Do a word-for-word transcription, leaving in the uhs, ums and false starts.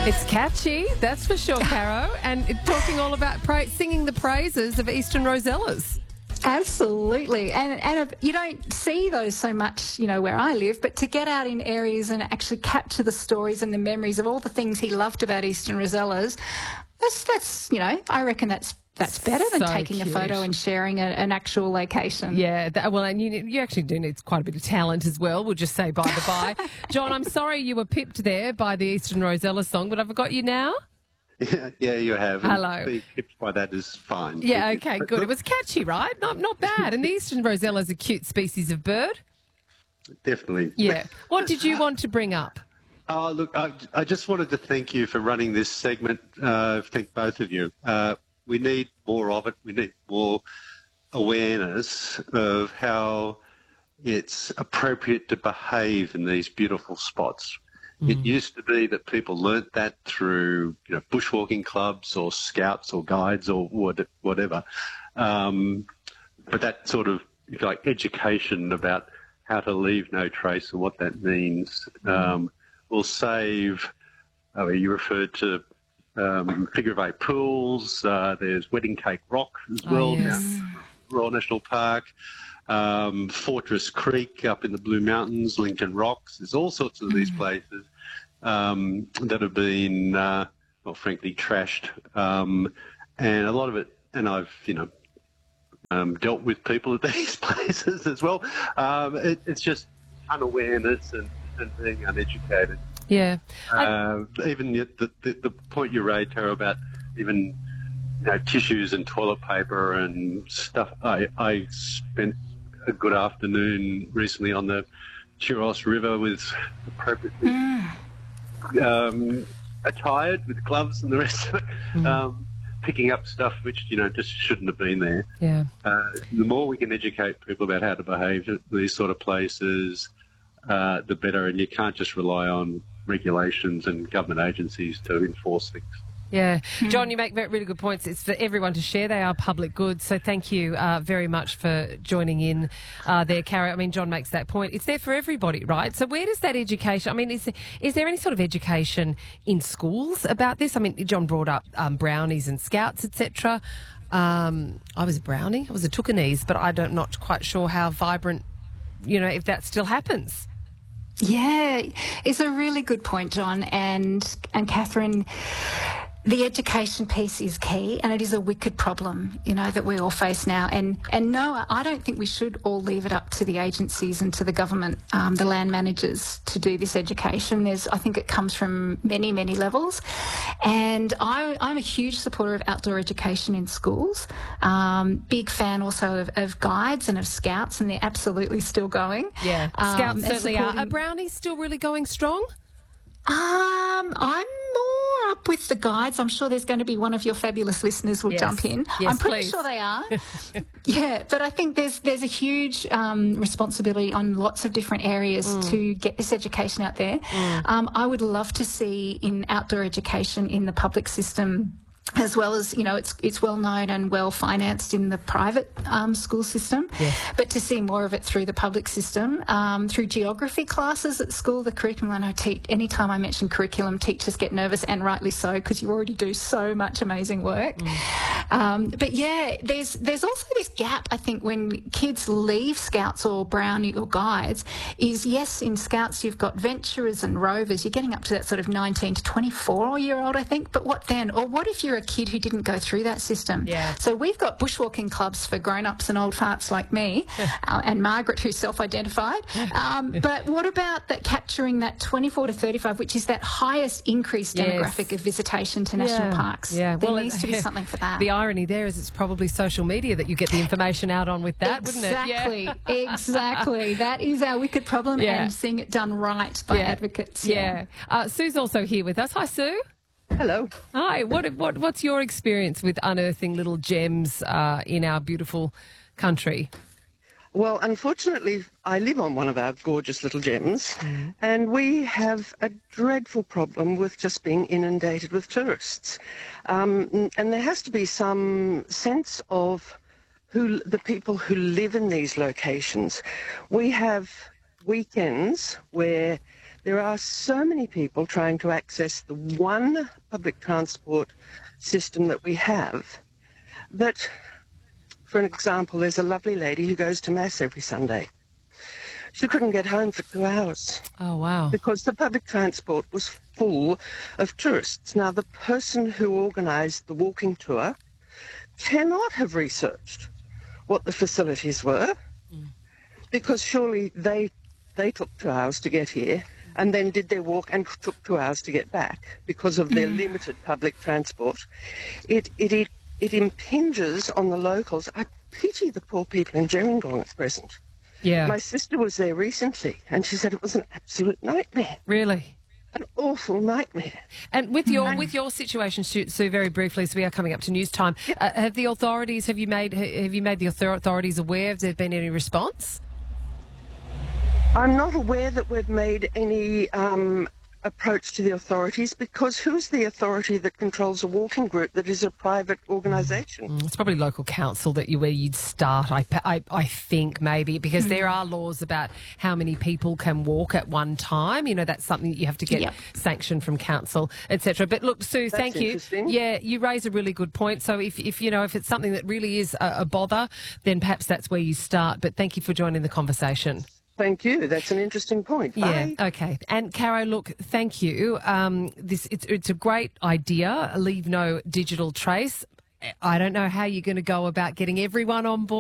It's catchy, that's for sure, Caro, and it- talking all about pra- singing the praises of Eastern Rosellas. Absolutely. And and you don't see those so much, you know, where I live, but to get out in areas and actually capture the stories and the memories of all the things he loved about Eastern Rosellas, that's, that's you know, I reckon that's that's better than So taking cute. a photo and sharing a, an actual location. Yeah, that, well, and you, you actually do need quite a bit of talent as well, we'll just say by the by. John, I'm sorry you were pipped there by the Eastern Rosella song, but I've got you now. Yeah, yeah, you have. Hello. And being pipped by that is fine. Yeah, Thank you. okay, good. It was catchy, right? Not not bad. And the Eastern Rosella is a cute species of bird. Definitely. Yeah. What did you want to bring up? Oh, look, I, I just wanted to thank you for running this segment. Uh, thank both of you. Uh, we need more of it. We need more awareness of how it's appropriate to behave in these beautiful spots. It used to be that people learnt that through, you know, bushwalking clubs or scouts or guides or what- whatever. Um, but that sort of, if you like, education about how to leave no trace and what that means um, will save. Oh, you referred to um, figure of eight pools. Uh, there's Wedding Cake Rock as well Oh, yes. down Royal National Park. Um, Fortress Creek up in the Blue Mountains, Lincoln Rocks. There's all sorts of these places um, that have been, uh, well, frankly, trashed. Um, and a lot of it, and I've, you know, um, dealt with people at these places as well. Um, it, it's just unawareness and, and being uneducated. Yeah. I- Uh, even the, the, the point you raised, Tara, about even you know, tissues and toilet paper and stuff. I, I spent a good afternoon recently on the Churros River with appropriately um, attired with gloves and the rest of it, um, picking up stuff which, you know, just shouldn't have been there. yeah. Uh, the more we can educate people about how to behave at these sort of places, uh, the better. And you can't just rely on regulations and government agencies to enforce things. Yeah. John, you make ve- really good points. It's for everyone to share. They are public goods. So thank you uh, very much for joining in uh, there, Caro. I mean, John makes that point. It's there for everybody, right? So where does that education, I mean, is, is there any sort of education in schools about this? I mean, John brought up um, brownies and scouts, et cetera. Um, I was a brownie. I was a Tookanese, but I don't not quite sure how vibrant, you know, if that still happens. Yeah, it's a really good point, John. And and Catherine, the education piece is key, and it is a wicked problem, you know, that we all face now. And and no, I don't think we should all leave it up to the agencies and to the government, um, the land managers, to do this education. There's, I think, it comes from many, many levels. And I, I'm a huge supporter of outdoor education in schools. Um, big fan also of, of guides and of scouts, and they're absolutely still going. Yeah. Um, Scouts and certainly are. Are supporting- brownies still really going strong? Um, I'm more up with the guides. I'm sure there's going to be one of your fabulous listeners will Yes. jump in. Yes, I'm pretty please. sure they are. Yeah, but I think there's there's a huge um, responsibility on lots of different areas Mm. to get this education out there. Um, I would love to see in outdoor education in the public system, as well as, you know, it's it's well known and well financed in the private um, school system, Yes. but to see more of it through the public system, um, through geography classes at school, the curriculum. I know te- anytime I mention curriculum, teachers get nervous, and rightly so, because you already do so much amazing work. Um, but yeah, there's there's also this gap, I think, when kids leave Scouts or Brownie or Guides, is yes, in Scouts you've got venturers and rovers, you're getting up to that sort of nineteen to twenty-four year old, I think, but what then? Or what if you're a kid who didn't go through that system? Yeah. So we've got bushwalking clubs for grown-ups and old farts like me, uh, and Margaret, who's self-identified. Um, but what about that capturing that twenty-four to thirty-five, which is that highest increased Yes. demographic of visitation to national Yeah. parks? Yeah. There Well, needs to be something for that. The irony there is it's probably social media that you get the information out on with that, wouldn't it? Exactly, exactly. That is our wicked problem, Yeah. and seeing it done right by Yeah. advocates. Yeah. Uh, Sue's also here with us. Hi, Sue. Hello. Hi. What what what's your experience with unearthing little gems uh, in our beautiful country? Well, unfortunately, I live on one of our gorgeous little gems, and we have a dreadful problem with just being inundated with tourists. Um, n- and there has to be some sense of who the people who live in these locations. We have weekends where There are so many people trying to access the one public transport system that we have that, for an example, there's a lovely lady who goes to Mass every Sunday. She couldn't get home for two hours. Oh, wow. Because the public transport was full of tourists. Now, the person who organised the walking tour cannot have researched what the facilities were, mm. because surely they they took two hours to get here and then did their walk and took two hours to get back because of their mm. limited public transport. It, it, it, it impinges on the locals. I pity the poor people in Gerringong at present. Yeah. My sister was there recently, and she said it was an absolute nightmare. Really? An awful nightmare. And with your with your situation, Sue, Sue, very briefly, so we are coming up to news time. Uh, have the authorities? Have you made have you made the authorities aware? Have there been any response? I'm not aware that we've made any um, approach to the authorities, because who's the authority that controls a walking group that is a private organisation? Mm, it's probably local council that you where you'd start, I, I, I think, maybe, because mm. there are laws about how many people can walk at one time. You know, that's something that you have to get yep. sanctioned from council, et cetera. But look, Sue, that's thank you. Yeah, you raise a really good point. So if, if you know, if it's something that really is a, a bother, then perhaps that's where you start. But thank you for joining the conversation. Thank you. That's an interesting point. Bye. Yeah. Okay. And Caro, look, thank you. Um, this it's it's a great idea. Leave no digital trace. I don't know how you're going to go about getting everyone on board.